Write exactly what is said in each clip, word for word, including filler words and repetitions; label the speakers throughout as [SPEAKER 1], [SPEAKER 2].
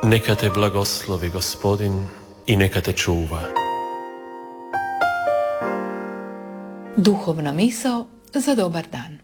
[SPEAKER 1] Neka te blagoslovi Gospodin i neka te čuva.
[SPEAKER 2] Duhovna misao za dobar dan.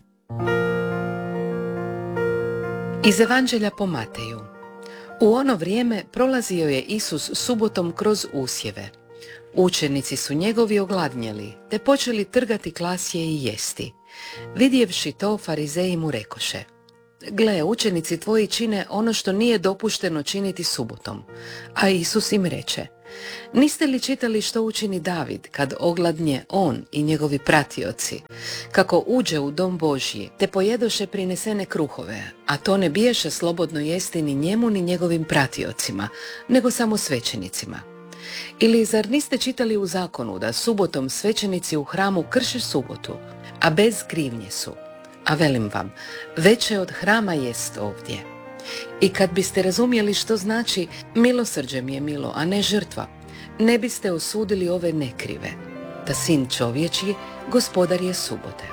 [SPEAKER 2] Iz Evanđelja po Mateju. U ono vrijeme prolazio je Isus subotom kroz usjeve. Učenici su njegovi ogladnjeli, te počeli trgati klasje i jesti. Vidjevši to, farizeji mu rekoše: Gle, učenici tvoji čine ono što nije dopušteno činiti subotom. A Isus im reče: Niste li čitali što učini David kad ogladnje on i njegovi pratioci, kako uđe u dom Božji, te pojedoše prinesene kruhove, a to ne biješe slobodno jesti ni njemu ni njegovim pratiocima, nego samo svećenicima? Ili zar niste čitali u zakonu da subotom svećenici u hramu krše subotu, a bez krivnje su? A velim vam, veće od hrama jest ovdje. I kad biste razumjeli što znači milosrđe mi je milo, a ne žrtva, ne biste osudili ove nekrive, da sin čovječji gospodar je subote.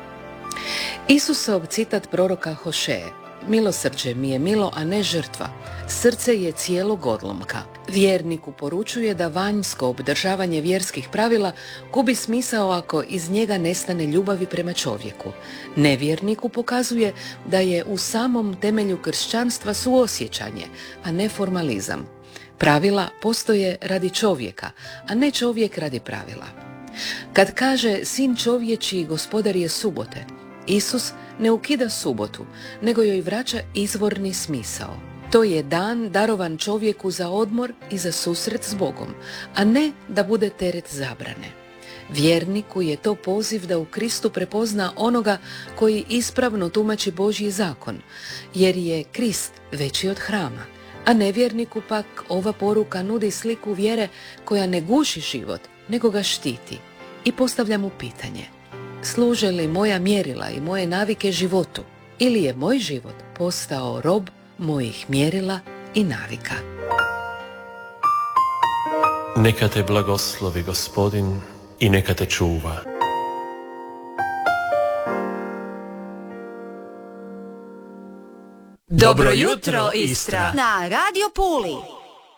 [SPEAKER 2] Isusov citat proroka Hošeje: milosrđe mi je milo, a ne žrtva, srce je cijelog odlomka. Vjerniku poručuje da vanjsko obdržavanje vjerskih pravila gubi smisao ako iz njega nestane ljubavi prema čovjeku. Nevjerniku pokazuje da je u samom temelju kršćanstva suosjećanje, a ne formalizam. Pravila postoje radi čovjeka, a ne čovjek radi pravila. Kad kaže sin čovječji gospodar je subote, Isus ne ukida subotu, nego joj vraća izvorni smisao. To je dan darovan čovjeku za odmor i za susret s Bogom, a ne da bude teret zabrane. Vjerniku je to poziv da u Kristu prepozna onoga koji ispravno tumači Božji zakon, jer je Krist veći od hrama. A nevjerniku pak ova poruka nudi sliku vjere koja ne guši život, nego ga štiti. I postavlja mu pitanje: služe li moja mjerila i moje navike životu, ili je moj život postao rob mojih mjerila i navika?
[SPEAKER 1] Neka te blagoslovi Gospodin i neka te čuva.
[SPEAKER 3] Dobro jutro, Istra! Na Radio Puli!